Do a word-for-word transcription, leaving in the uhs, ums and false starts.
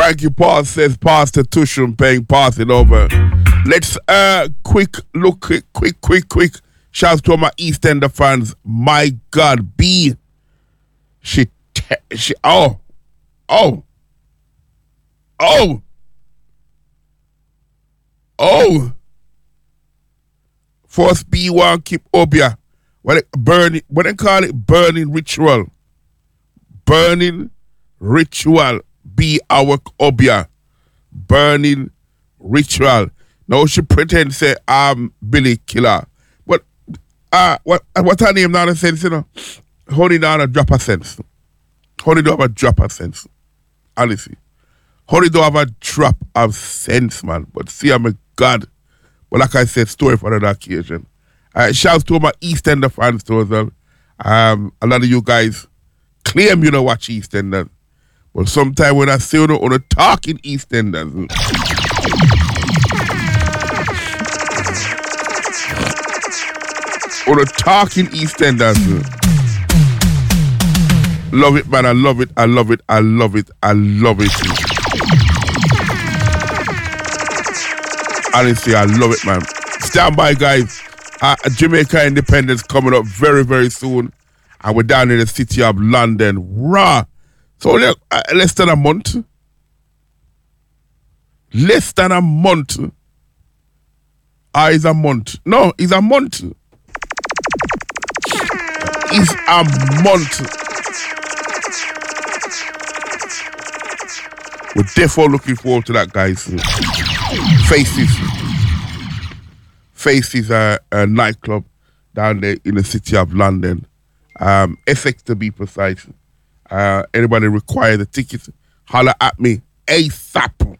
Frankie Paul says, Pastor Tushum paying, pass it over. Let's uh quick look, quick, quick, quick, quick. Shouts to all my East Ender fans. My God, B. She, te- she, oh, oh, oh, oh. First B one keep Obia. What it burning? What they call it? Burning ritual. Burning ritual. Be our Obia. Burning ritual. Now she pretend say I'm Billy Killer. But uh what what's her name not a sense, you know? Honey down a drop of sense. Honey don't have a drop of sense. Honestly. Honey don't have a drop of sense, man. But see, I'm a God. But like I said, story for another occasion. Uh, shouts to all my East Ender fans too as well. Um, a lot of you guys claim you don't watch East Enders. But sometimes when I see you on a talking East Enders, on a talking East Enders, love it, man. I love it. I love it. I love it. I love it. Honestly, I love it, man. Stand by, guys. Uh, Jamaica Independence coming up very, very soon. And we're down in the city of London. Raw. So uh, less than a month. Less than a month. Ah, it's a month. No, it's a month. It's a month. We're definitely looking forward to that, guys. Faces. Faces a, a nightclub down there in the city of London. Um, Essex to be precise. Uh, anybody require the tickets, holler at me ASAP.